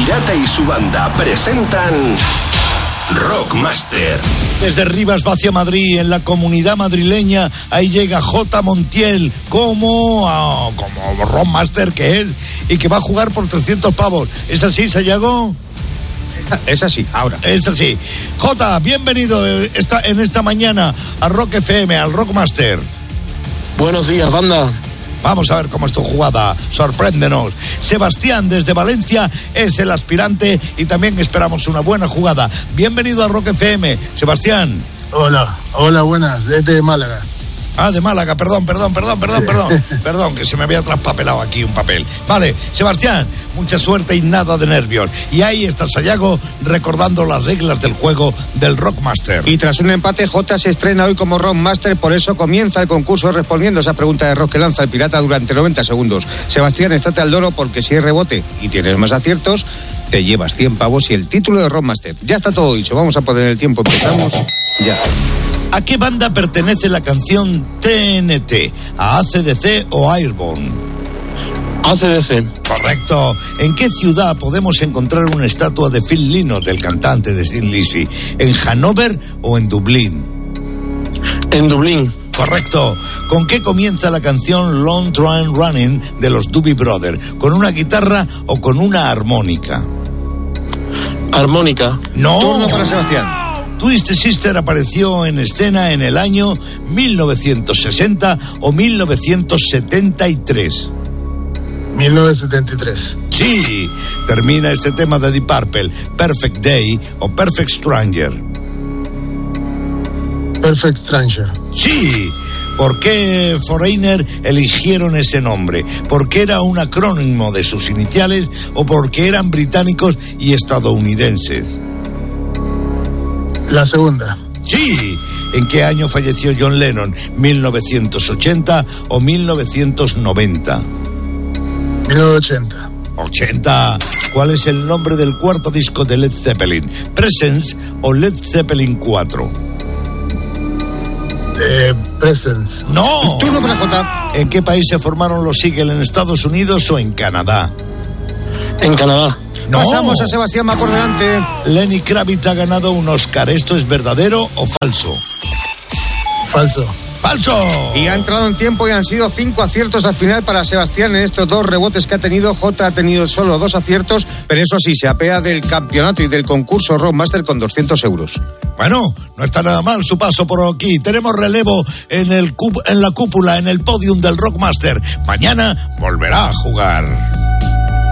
Pirata y su banda presentan Rockmaster. Desde Rivas hacia Madrid, en la Comunidad Madrileña, ahí llega J. Montiel como Rockmaster que es, y que va a jugar por 300 pavos. ¿Es así, Sayago? Es así, ahora. Es así. J, bienvenido en esta mañana a Rock FM, al Rockmaster. Buenos días, banda. Vamos a ver cómo es tu jugada, sorpréndenos. Sebastián desde Valencia es el aspirante y también esperamos una buena jugada. Bienvenido a Rock FM, Sebastián. Hola, buenas, desde Málaga. Ah, de Málaga, perdón, que se me había traspapelado aquí un papel. Vale, Sebastián, mucha suerte y nada de nervios. Y ahí está Sayago recordando las reglas del juego del Rockmaster. Y tras un empate, Jota se estrena hoy como Rockmaster, por eso comienza el concurso respondiendo a esa pregunta de rock que lanza el pirata durante 90 segundos. Sebastián, estate al loro porque si hay rebote y tienes más aciertos, te llevas 100 pavos y el título de Rockmaster. Ya está todo dicho, vamos a poner el tiempo, empezamos ya. ¿A qué banda pertenece la canción TNT? ¿A AC/DC o Airborne? AC/DC. Correcto. ¿En qué ciudad podemos encontrar una estatua de Phil Lynott, del cantante de Sin Lizzy? ¿En Hannover o en Dublín? En Dublín. Correcto. ¿Con qué comienza la canción Long Train Running de los Doobie Brothers? ¿Con una guitarra o con una armónica? Armónica. No. Turno para Sebastián. Twisted Sister apareció en escena en el año 1960 o 1973. 1973. Sí, termina este tema de Deep Purple, Perfect Day o Perfect Stranger. Perfect Stranger. Sí. ¿Por qué Foreigner eligieron ese nombre? ¿Porque era un acrónimo de sus iniciales o porque eran británicos y estadounidenses? La segunda. Sí. ¿En qué año falleció John Lennon? ¿1980 o 1990? 1980. 80. ¿Cuál es el nombre del cuarto disco de Led Zeppelin? ¿Presence o Led Zeppelin 4? Presence. ¡No! Turno para Jota. ¿En qué país se formaron los Eagles? ¿En Estados Unidos o en Canadá? En Canadá. No. Pasamos a Sebastián más por delante. Lenny Kravitz ha ganado un Oscar. ¿Esto es verdadero o falso? Falso. ¡Falso! Y ha entrado en tiempo y han sido 5 aciertos al final para Sebastián en estos 2 rebotes que ha tenido. Jota ha tenido solo 2 aciertos, pero eso sí, se apea del campeonato y del concurso Rockmaster con 200 euros. Bueno, no está nada mal su paso por aquí. Tenemos relevo en la cúpula, en el podium del Rockmaster. Mañana volverá a jugar.